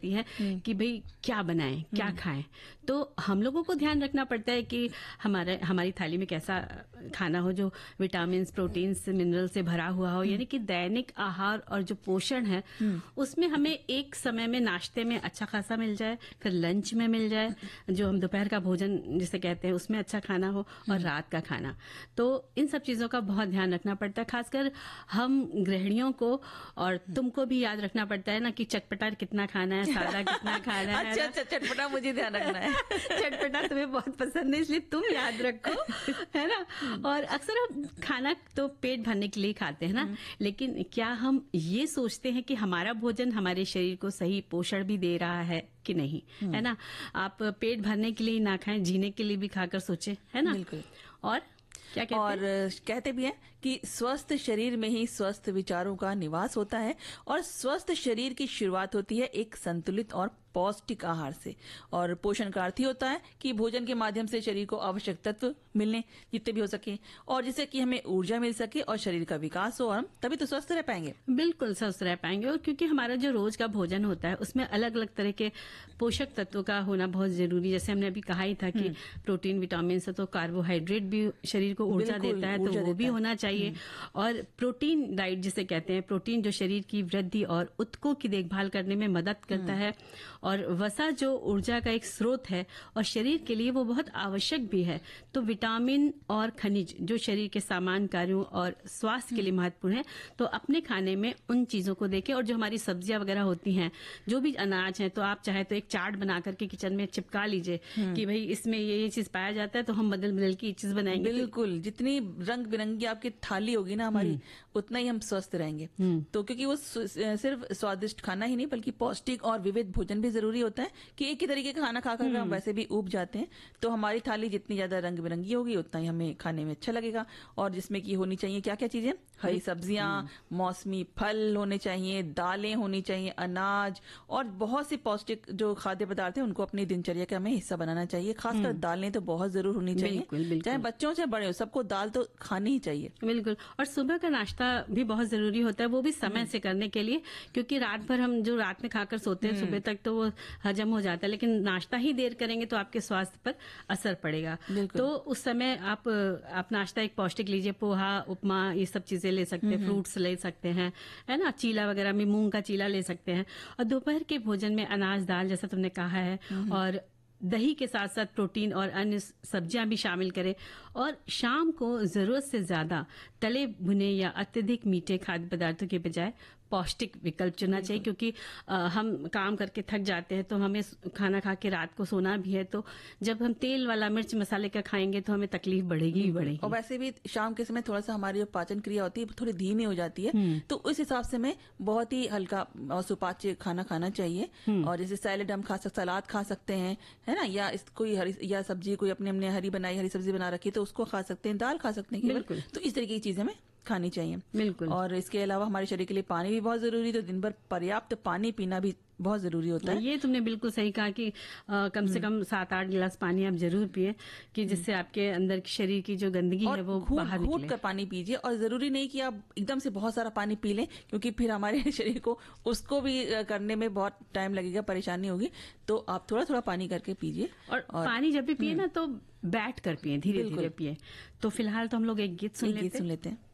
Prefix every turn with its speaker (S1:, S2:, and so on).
S1: जाती है कि भाई क्या बनाएं, क्या खाएं। तो हम लोगों को ध्यान रखना पड़ता है कि हमारी थाली में कैसा खाना हो जो विटामिन, प्रोटीन, मिनरल से भरा हुआ हो, यानी कि दैनिक आहार और जो पोषण है उसमें हमें एक समय में नाश्ते में अच्छा खासा मिल जाए, फिर लंच में मिल जाए, जो हम दोपहर का भोजन जिसे कहते हैं उसमें अच्छा खाना हो, और रात का खाना। तो इन सब चीजों का बहुत ध्यान रखना पड़ता है, खासकर हम गृहिणियों को, और तुमको भी याद रखना पड़ता है ना कि चटपटा कितना खाना है, सादा कितना खाना है।
S2: अच्छा, चटपटा मुझे ध्यान रखना है।
S1: चटपटा तुम्हें बहुत पसंद है, इसलिए तुम याद रखो, है ना। और अक्सर हम खाना तो पेट भरने के लिए खाते हैं ना, लेकिन क्या हम ये सोचते हैं कि हमारा भोजन हमारे शरीर को सही पोषण भी दे रहा है कि नहीं, है ना। आप पेट भरने के लिए ना खाएं, जीने के लिए भी खाकर सोचे, है ना।
S2: बिल्कुल।
S1: और क्या कहते
S2: और कहते भी हैं कि स्वस्थ शरीर में ही स्वस्थ विचारों का निवास होता है, और स्वस्थ शरीर की शुरुआत होती है एक संतुलित और पौष्टिक आहार से। और पोषण का अर्थ ही होता है कि भोजन के माध्यम से शरीर को आवश्यक तत्व मिलने जितने भी हो सके, और जिससे कि हमें ऊर्जा मिल सके और शरीर का विकास हो, और हम तभी तो स्वस्थ रह पाएंगे।
S1: बिल्कुल स्वस्थ रह पाएंगे। और क्योंकि हमारा जो रोज का भोजन होता है उसमें अलग अलग तरह के पोषक तत्वों का होना बहुत जरूरी, जैसे हमने अभी कहा ही था कि प्रोटीन, विटामिन से तो कार्बोहाइड्रेट भी शरीर को ऊर्जा देता है, तो वो भी होना चाहिए। और प्रोटीन डाइट जिसे कहते हैं, प्रोटीन जो शरीर की वृद्धि और ऊतकों की देखभाल करने में मदद करता है, और वसा जो ऊर्जा का एक स्रोत है और शरीर के लिए वो बहुत आवश्यक भी है। तो विटामिन और खनिज जो शरीर के सामान्य कार्यों और स्वास्थ्य के लिए महत्वपूर्ण है, तो अपने खाने में उन चीजों को देखें। और जो हमारी सब्जियां वगैरह होती हैं, जो भी अनाज है, तो आप चाहे तो एक चार्ट बना करके किचन में चिपका लीजिए कि भाई इसमें ये चीज पाया जाता है, तो हम बदल बदल के ये चीज बनाएंगे।
S2: बिल्कुल, जितनी रंग बिरंगी आपकी थाली होगी ना हमारी, उतना ही हम स्वस्थ रहेंगे। तो क्योंकि वो सिर्फ स्वादिष्ट खाना ही नहीं बल्कि पौष्टिक और विविध भोजन भी जरूरी होता है, कि एक ही तरीके का खाना खाकर हम वैसे भी ऊब जाते हैं। तो हमारी थाली जितनी ज्यादा रंग बिरंगी होगी उतना ही हमें खाने में अच्छा लगेगा। और जिसमें की होनी चाहिए क्या क्या चीजें, हरी सब्जियां, मौसमी फल होने चाहिए, दालें होनी चाहिए, अनाज, और बहुत सी पौष्टिक जो खाद्य पदार्थ है उनको अपनी दिनचर्या का हमें हिस्सा बनाना चाहिए। खासकर दालें तो बहुत जरूर होनी चाहिए, चाहे बच्चों से बड़े हो, सबको दाल तो खानी ही चाहिए।
S1: बिल्कुल। और सुबह का नाश्ता भी बहुत जरूरी होता है, वो भी समय से करने के लिए, क्योंकि रात भर हम जो रात में खाकर सोते हैं सुबह तक तो वो हजम हो जाता है, लेकिन नाश्ता ही देर करेंगे तो आपके स्वास्थ्य पर असर पड़ेगा। तो उस समय आप नाश्ता एक पौष्टिक लीजिए, पोहा, उपमा, ये सब चीजें ले सकते हैं, फ्रूट्स ले सकते हैं, है ना, चीला वगैरह में मूंग का चीला ले सकते हैं। और दोपहर के भोजन में अनाज, दाल जैसा तुमने कहा है, और दही के साथ साथ प्रोटीन और अन्य सब्जियां भी शामिल करें। और शाम को जरूरत से ज्यादा तले भुने या अत्यधिक मीठे खाद्य पदार्थों के बजाय पौष्टिक विकल्प चुनना चाहिए, क्योंकि हम काम करके थक जाते हैं, तो हमें खाना खा के रात को सोना भी है, तो जब हम तेल वाला, मिर्च मसाले का खाएंगे तो हमें तकलीफ बढ़ेगी ही बढ़ेगी।
S2: और वैसे भी शाम के समय थोड़ा सा हमारी जो पाचन क्रिया होती है थोड़ी धीमी हो जाती है, तो उस हिसाब से हमें बहुत ही हल्का और सुपाच्य खाना खाना चाहिए। और जैसे सैलेड हम खा सकते, सलाद खा सकते हैं, है ना, या कोई हरी या सब्जी कोई अपने हरी बनाई, हरी सब्जी बना रखी तो उसको खा सकते हैं, दाल खा सकते हैं, तो इस तरीके की चीजें हमें खानी चाहिए।
S1: बिल्कुल।
S2: और इसके अलावा हमारे शरीर के लिए पानी भी बहुत जरूरी है, तो दिन भर पर्याप्त पानी पीना भी बहुत जरूरी होता है।
S1: ये तुमने बिल्कुल सही कहा कि कम से कम 7-8 गिलास पानी आप जरूर पिए, कि जिससे आपके अंदर की शरीर की जो गंदगी है वो बाहर निकले।
S2: घूट कर पानी पीजिए, और जरूरी नहीं कि आप एकदम से बहुत सारा पानी पी लें, क्योंकि फिर हमारे शरीर को उसको भी करने में बहुत टाइम लगेगा, परेशानी होगी। तो आप थोड़ा थोड़ा पानी करके पीजिए।
S1: और पानी जब भी पिए ना तो बैठ कर पिए, धीरे धीरे पिए। तो फिलहाल तो हम लोग एक गीत सुन लेते हैं।